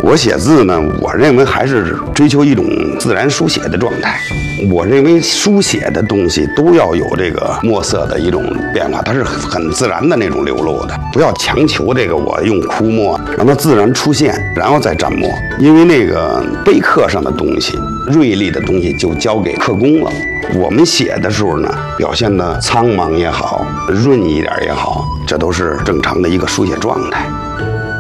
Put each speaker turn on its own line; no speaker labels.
我写字呢，我认为还是追求一种自然书写的状态。我认为书写的东西都要有这个墨色的一种变化，它是很自然的那种流露的，不要强求这个我用枯墨，让它自然出现，然后再蘸墨。因为那个碑刻上的东西，锐利的东西就交给刻工了。我们写的时候呢，表现的苍茫也好，润一点也好，这都是正常的一个书写状态。